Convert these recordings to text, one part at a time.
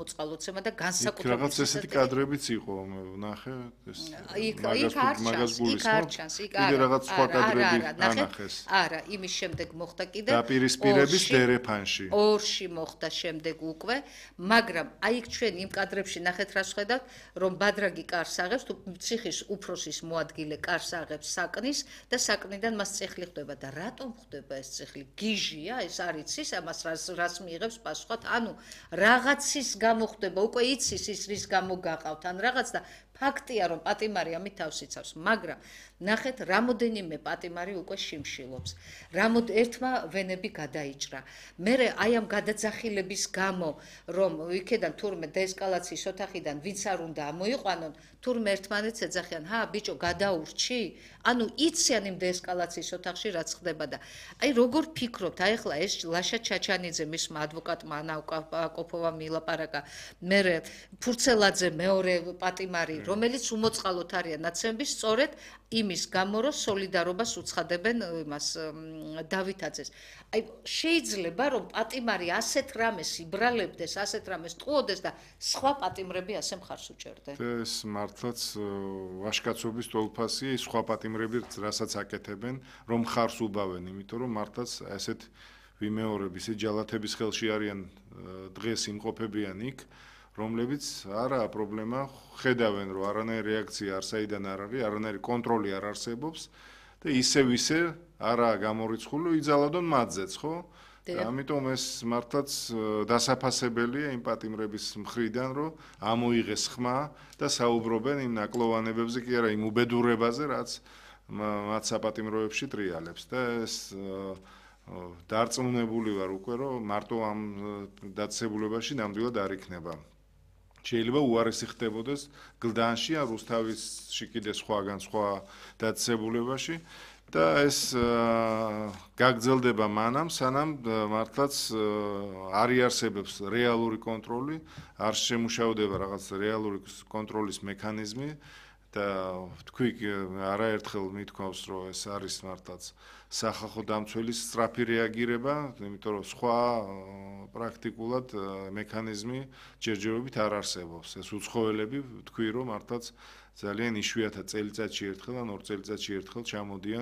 მოწყალოცება და იქ განსაკუთრებით რაღაც ესეთი კადრებიც იყო, ნახე ეს იქ მაგას არჩანს, იქ კიდე რაღაც სხვა კადრები ანახეს. არა, იმის შემდეგ მოხდა კიდე დაპირისპირების დერეფანში. ორში მოხდა შემდეგ უკვე, მაგრამ აი იქ ჩვენ იმ კადრებში ნახეთ რა შევხედავთ, რომ ბადრაგი კარს აღებს, თუ ციხის უფროსის მოადგილე კარს აღებს საკნის და საკნიდან მას წიხლი ხდება და რატომ ხდება ეს წიხლი? გიჟია, ეს არ იცის, ამას რას მიიღებს პასუხად? ანუ რაღაცის გამო ხდება, უკვე იცის ის რის გამო გაყავთ, ან რაღაც და ფაქტია რომ პატიმარი ამით თავს იცავს, მაგრამ ნახეთ რამოდენიმე პატიმარი უკვე შიმშილობს. ერთმა ვენები გადაიჭრა. მერე აი ამ გადაძახილების გამო, რომ იქედან თურმე დეესკალაციის ოთახიდან ვინც არ უნდა ამოიყვანონ, თურმე ერთმანეთს ეძახიან, ჰა, ბიჭო, გადაურჩი? ანუ იციან იმ დეესკალაციის ოთახში რაც ხდება და აი როგორ ფიქრობთ, აი ახლა ეს ლაშა ჩაჩანიძე მისმა ადვოკატმა ანა აკოპოვამ ილაპარაკა, მერე ფურცელაძე მეორე პატიმარი, რომელიც უმოწყალოდ არიან ნაცემების სწორედ იმის გამო, რომ სოლიდარობას უცხადებენ იმას დავითაძეს. აი შეიძლება რომ პატიმარი ასეთ რამეს იბრალებდეს, ასეთ რამეს ტყუოდეს და სხვა პატიმრები ასე მხარს უჭერდნენ. ეს მართლაც ვაჟკაცობის ტოლფასია, სხვა პატიმრები რასაც აკეთებენ, რომ მხარს უბავენ, იმიტომ რომ მართლაც ასეთ ვიმეორების, ჯალათების ხელში არიან დღეს იმყოფებიან იქ, რომლებიც არაა პრობლემა, ხედავენ რომ არანაირი რეაქცია არ საიდან არ არის, არანაირი კონტროლი არ არსებობს და ისე არაა გამორიცხული, იძალადონ მათზეც, ხო? და ამიტომ ეს მართლაც დასაფასებელია იმ პატიმრების მხრიდან, რომ ამოიღეს ხმა და საუბრობენ იმ ნაკლოვანებებზე, კი არა იმ უბედურებაზე, რაც მათ საპატიმროებში ტრიალებს და ეს დარწმუნებული ვარ უკვე, რომ მარტო ამ დაწესებულებაში ნამდვილად არ იქნება. შეიძლება უარესი ხდებოდეს გლდანში, ან რუსთავისში კიდე სხვაგან სხვა დაწესებულებაში და ეს გაგრძელდება მანამ, სანამ მართლაც არ იარსებებს რეალური კონტროლი, არ შემუშავდება რაღაც რეალური კონტროლის მექანიზმი და თქვი არაერთხელ მithქვავს, რომ ეს არის მართლაც სახალხო დამცველის სწრაფი რეაგირება, იმიტომ რომ სხვა პრაქტიკულად მექანიზმი ჯერჯერობით არ არსებობს. ეს უცხოელები თქვი რომ მართლაც ძალიან იშვიათად წელიწადში ერთხელ ან ორ წელიწადში ერთხელ ჩამოდიან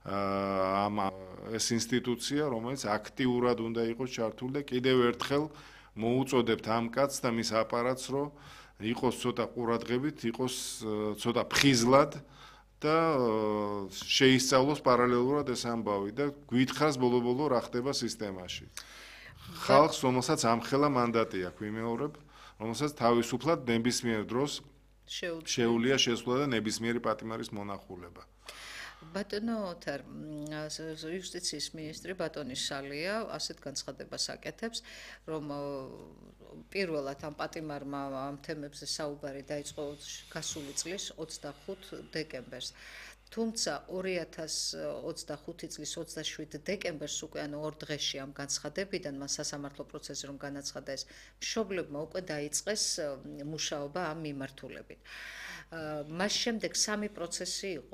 ეს ინსტიტუცია, რომელიც აქტიურად უნდა იყოს ჩართული და კიდევ ერთხელ მოუწოდებთ ამ კაცს და მის აპარატს, რომ იყოს ცოტა ყურადღებით, იყოს ცოტა ფხიზლად და შეისწავლოს პარალელურად ეს ამბავი და გვითხრას ბოლო-ბოლო რა ხდება სისტემაში. ხალხს, რომელსაც ამხელა მანდატი აქვს, ვიმეორებ, რომელსაც თავისუფლად ნებისმიერ დროს შეუძლია შესვლა და ნებისმიერი პატიმარის მონახულება. ბატონო ოთარ, იუსტიციის მინისტრი ბატონი სალია ასეთ განცხადებას აკეთებს, რომ პირველად ამ პატიმარმა ამ თემებზე საუბარი დაიწყო გასული წლის 25 დეკემბერს. თუმცა 2025 წლის 27 დეკემბერს უკვე ანუ 2 დღეში ამ განცხადებიდან მას სასამართლო პროცესი რომ განაცხადა ეს მშობლებმა უკვე დაიწყეს მუშაობა ამ მიმართულებით. მას შემდეგ 3 პროცესი იყო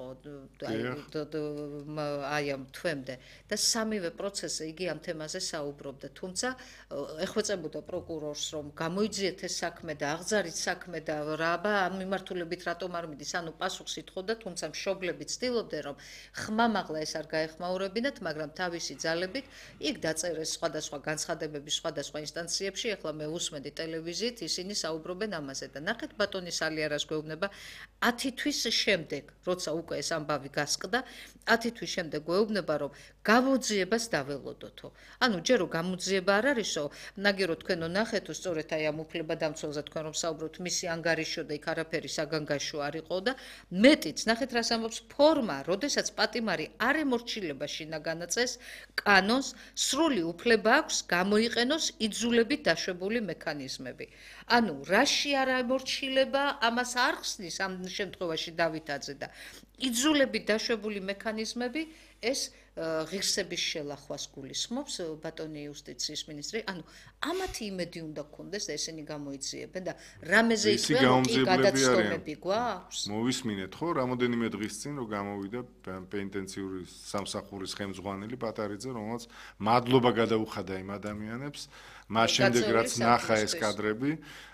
აი ამ თვემდე და 3-ვე პროცესზე იგი ამ თემაზე საუბრობდა, თუმცა ეხვეწებოდა პროკურორს რომ გამოიძიეთ ეს საქმე და აღძარით საქმე და რაბა ამ მიმართულებით რატომ არ მიდის, ანუ პასუხს ითხოვდა, თუმცა მშობლები ცდილობდნენ რომ ხმამაღლა ეს არ გაეხმაურებინათ, მაგრამ თავისი ძალებით იქ დაწერეს სხვადასხვა განცხადებები სხვადასხვა ინსტანციებში, ახლა მე უსმენდი ტელევიზიით, ისინი საუბრობენ ამაზე და ნახეთ ბატონი სალიარას გვეუბნება 10 თვის შემდეგ, როცა უკვე ეს ამბავი გასკდა, 10 თვის შემდეგ გვეუბნება, რომ გამოძიებას დაველოდოთო. ანუ ჯერო გამოძიება არ არისო, ნაგერო თქვენო ნახეთო, სწორედ აი ამ უფლებადამცველზე თქვენ რომ საუბრობთ, მისი ანგარიშო და იქ არაფერი საგანგაშო არ იყო და მეტიც, ნახეთ რას ამბობს ფორმა, როდესაც პატიმარი არ ემორჩილება შინაგანაწეს კანონს, სრული უფლება აქვს გამოიყენოს იძულებით დაშვებული მექანიზმები. ანუ რაში არ ემორჩილება, ამას არ ხსნის ამ შემთხვევაში დავითაძე და იძულებით დაშვებული მექანიზმები ეს ღირსების შელახვას გულისხმობს ბატონი იუსტიციის მინისტრი, ანუ ამათი იმედი უნდა გქონდეს და ესენი გამოიძიებენ და რამეზე იყვნენ კი გადაცდომები გვაქვს? მოვისმინეთ ხო, რამოდენიმე დღის წინ რომ გამოვიდა პენიტენციური სამსახურის ხელმძღვანელი პატარიძე, რომელსაც მადლობა გადაუხადა იმ ადამიანებს, მას შემდეგ რაც ნახა ეს კადრები,